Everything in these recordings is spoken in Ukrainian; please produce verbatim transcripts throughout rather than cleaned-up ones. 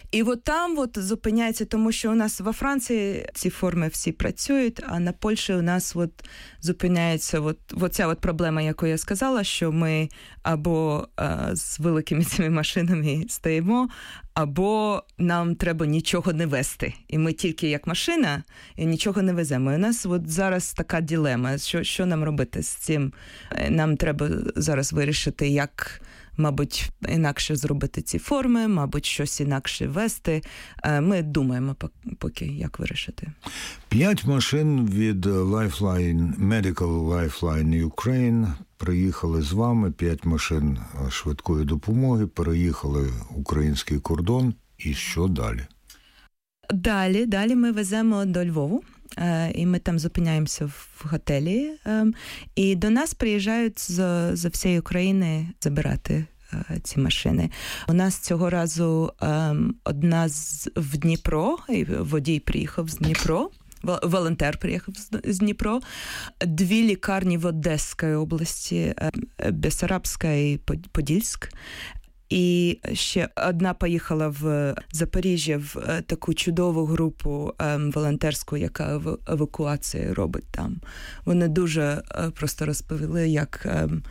І от там от зупиняється, тому що у нас во Франції ці форми всі працюють, а на Польщі у нас от зупиняється от, от ця от проблема, яку я сказала, що ми або а, з великими цими машинами стоїмо, або нам треба нічого не вести. І ми тільки як машина, і нічого не веземо. І у нас от зараз така дилема, що, що нам робити з цим. Нам треба зараз вирішити, як, мабуть, інакше зробити ці форми, мабуть, щось інакше вести. Ми думаємо поки, як вирішити. П'ять машин від Lifeline, Medical Lifeline Ukraine приїхали з вами, п'ять машин швидкої допомоги, переїхали український кордон. І що далі? Далі, далі ми веземо до Львову. І ми там зупиняємося в готелі. І до нас приїжджають з, з всієї України забирати ці машини. У нас цього разу одна з, в Дніпро, водій приїхав з Дніпро, волонтер приїхав з Дніпро, дві лікарні в Одеській області, Бессарабська і Подільськ. І ще одна поїхала в Запоріжжя в таку чудову групу ем, волонтерську, яка евакуацію робить там. Вони дуже е, просто розповіли, як ем,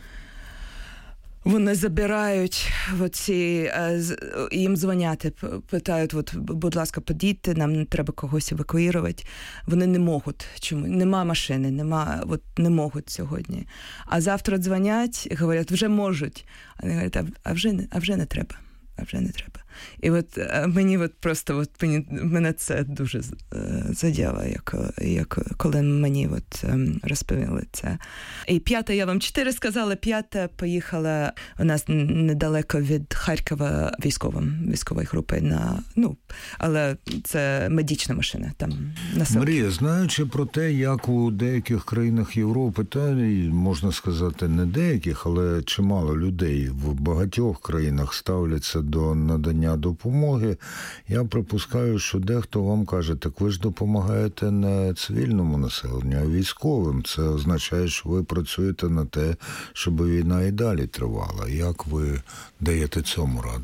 вони забирають оці, е, їм дзвонять, питають, от, будь ласка, подійте, нам треба когось евакуювати. Вони не можуть. Чому? Нема машини, нема, от, не можуть сьогодні. А завтра дзвонять і говорять, вже можуть. А вони говорять, а вже, а вже не треба. А вже не треба. І от мені от просто от мені, мене це дуже заділо, як, як коли мені от розповіли це. І п'ята, я вам чотири сказала, п'ята поїхала у нас недалеко від Харкова військовим, військової групи, на, ну, але це медична машина там на селі. Марія, знаючи про те, як у деяких країнах Європи, та можна сказати не деяких, але чимало людей в багатьох країнах ставляться до надання допомоги, я припускаю, що дехто вам каже, так ви ж допомагаєте не цивільному населенню, а військовим. Це означає, що ви працюєте на те, щоб війна і далі тривала. Як ви даєте цьому раду?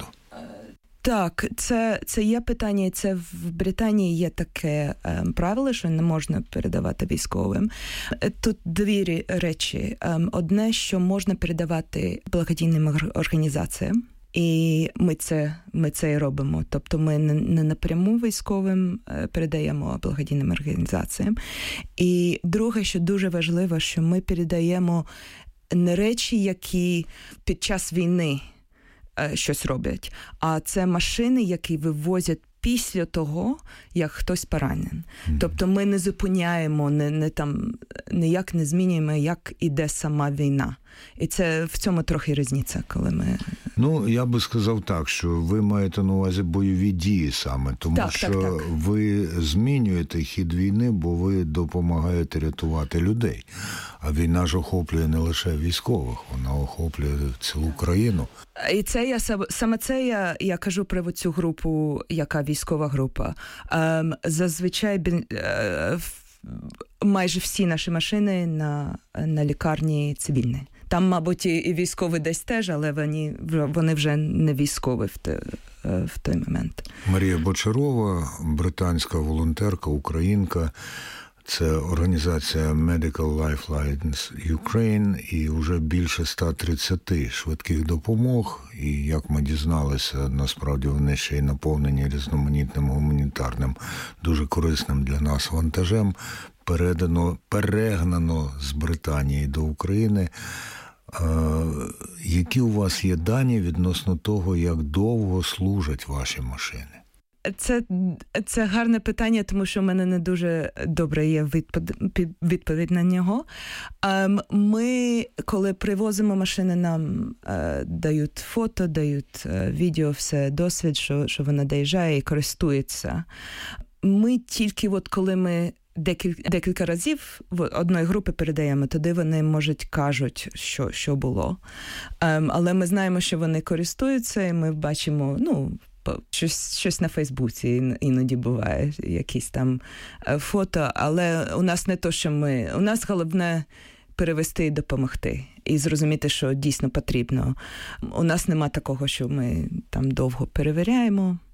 Так, це, це є питання, це в Британії є таке е, правило, що не можна передавати військовим. Тут дві речі. Е, одне, що можна передавати благодійним організаціям, і ми це, ми це і робимо. Тобто ми не, не напряму військовим передаємо, а благодійним організаціям. І друге, що дуже важливо, що ми передаємо не речі, які під час війни щось роблять, а це машини, які вивозять після того, як хтось поранен. Mm-hmm. Тобто ми не зупиняємо, не, не там, ніяк не змінюємо, як іде сама війна. І це в цьому трохи різниця, коли ми... Ну, я би сказав так, що ви маєте на увазі бойові дії саме, тому так, що так, так. ви змінюєте хід війни, бо ви допомагаєте рятувати людей. А війна ж охоплює не лише військових, вона охоплює цілу країну. І це я, саме це я, я кажу про цю групу, яка військова група. Ем, зазвичай е, майже всі наші машини на, на лікарні цивільні. Там, мабуть, і військові десь теж, але вони, вони вже не військові в, те, в той момент. Марія Бочарова, британська волонтерка, українка. Це організація Medical Lifeline Ukraine і вже більше сто тридцять швидких допомог. І, як ми дізналися, насправді вони ще й наповнені різноманітним гуманітарним, дуже корисним для нас вантажем. Передано, перегнано з Британії до України. Які у вас є дані відносно того, як довго служать ваші машини? Це, це гарне питання, тому що в мене не дуже добре є відповідь, відповідь на нього. Ми, коли привозимо машини, нам дають фото, дають відео, все досвід, що, що вона доїжджає і користується. Ми тільки, от коли ми Декілька, декілька разів в одної групи передаємо, тоді вони, можуть, кажуть, що, що було. Um, але ми знаємо, що вони користуються, і ми бачимо, ну, щось, щось на Фейсбуці іноді буває, якісь там фото, але у нас не то, що ми... У нас головне перевести і допомогти. І зрозуміти, що дійсно потрібно. У нас нема такого, що ми там довго перевіряємо.